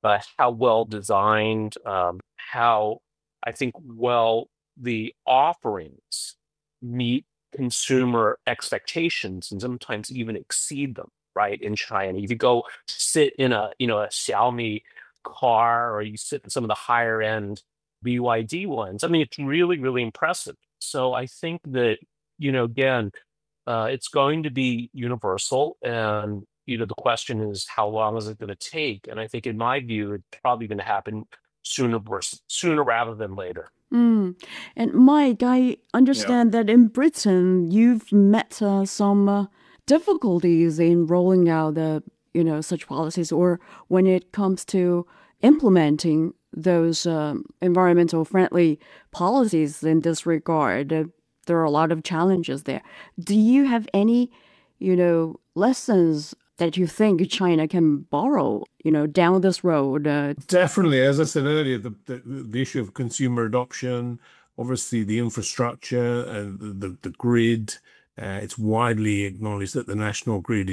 how well designed, how I think well the offerings meet consumer expectations and sometimes even exceed them, right? In China, if you go sit in a Xiaomi car or you sit in some of the higher end BYD ones, I mean, it's really, really impressive. So I think that, again, it's going to be universal, and the question is how long is it going to take? And I think, in my view, it's probably going to happen sooner rather than later. Mm. And Mike, I Yeah. understand that in Britain you've met some difficulties in rolling out such policies, or when it comes to implementing those environmental friendly policies in this regard. There are a lot of challenges there. Do you have any, lessons that you think China can borrow, down this road? Definitely, as I said earlier, the issue of consumer adoption, obviously the infrastructure and the grid. It's widely acknowledged that the national grid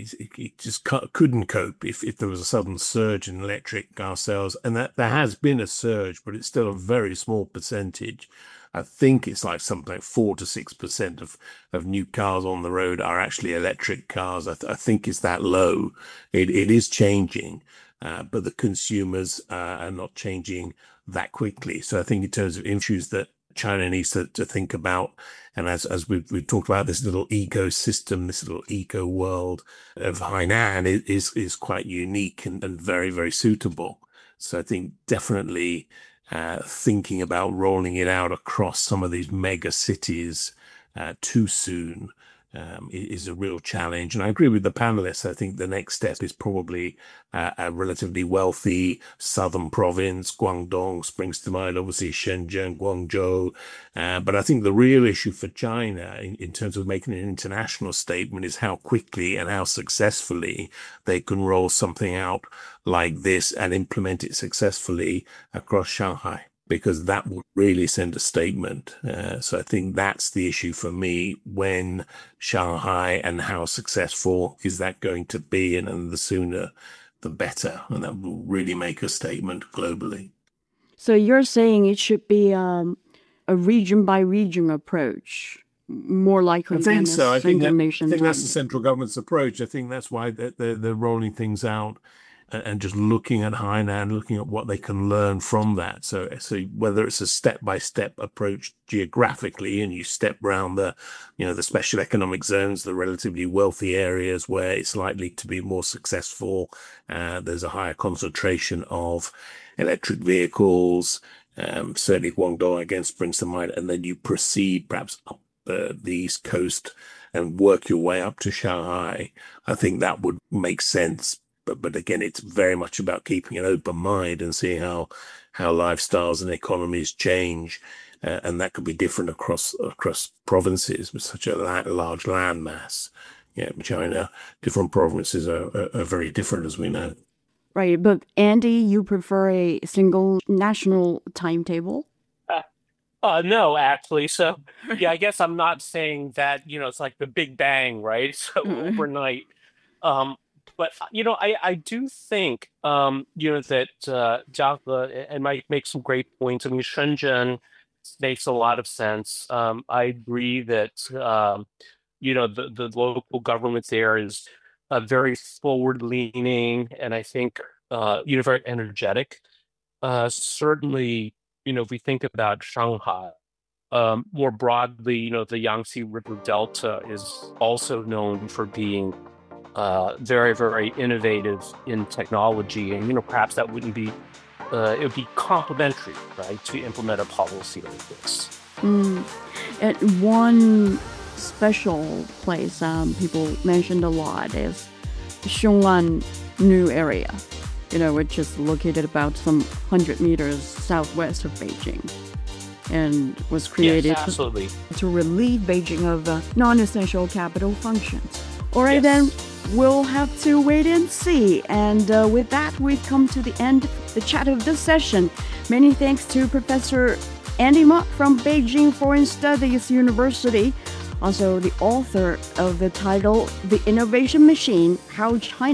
it just couldn't cope if there was a sudden surge in electric car sales, and that there has been a surge, but it's still a very small percentage. I think it's like something like 4 to 6% of new cars on the road are actually electric cars. I think it's that low. It is changing, but the consumers are not changing that quickly. So I think in terms of issues that China needs to think about, and as we've talked about, this little ecosystem, this little eco world of Hainan is quite unique and very, very suitable. So I think definitely thinking about rolling it out across some of these mega cities too soon is a real challenge. And I agree with the panelists. I think the next step is probably a relatively wealthy southern province. Guangdong springs to mind, obviously Shenzhen, Guangzhou. But I think the real issue for China in terms of making an international statement is how quickly and how successfully they can roll something out like this and implement it successfully across Shanghai, because that would really send a statement. So I think that's the issue for me. When Shanghai, and how successful is that going to be? And the sooner, the better. And that will really make a statement globally. So you're saying it should be a region by region approach, more I likely than think a so. single I nation think that's the type. central government's approach. I think that's why they're rolling things out and just looking at Hainan, looking at what they can learn from that. So whether it's a step-by-step approach geographically, and you step around the special economic zones, the relatively wealthy areas where it's likely to be more successful, there's a higher concentration of electric vehicles. Certainly Guangdong again springs to mind, and then you proceed perhaps up the East Coast and work your way up to Shanghai. I think that would make sense. But again, it's very much about keeping an open mind and seeing how lifestyles and economies change, and that could be different across provinces with such a large land mass. Yeah, China, different provinces are very different, as we know. Right, but Andy, you prefer a single national timetable? Uh, no, actually. So, yeah, I guess I'm not saying that, it's like the Big Bang, right? So overnight. Um, but I do think that Jiang and Mike make some great points. I mean, Shenzhen makes a lot of sense. I agree that the local government there is very forward leaning, and I think very energetic. Certainly, if we think about Shanghai, more broadly, the Yangtze River Delta is also known for being very, very innovative in technology, and perhaps that wouldn't be it would be complementary, right, to implement a policy like this. Mm. And one special place people mentioned a lot is Xiong'an New Area, which is located about some 100 meters southwest of Beijing and was Yes, created absolutely. to relieve Beijing of non-essential capital functions. All right, then, Yes. we'll have to wait and see. And with that, we've come to the end of the chat of this session. Many thanks to Professor Andy Mok from Beijing Foreign Studies University, also the author of the title The Innovation Machine: How China